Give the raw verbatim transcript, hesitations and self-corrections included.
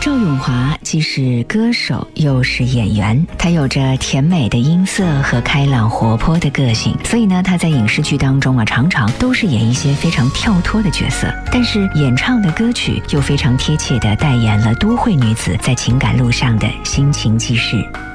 赵咏华既是歌手又是演员，她有着甜美的音色和开朗活泼的个性，所以呢，她在影视剧当中啊，常常都是演一些非常跳脱的角色，但是演唱的歌曲又非常贴切地代言了都会女子在情感路上的心情记事。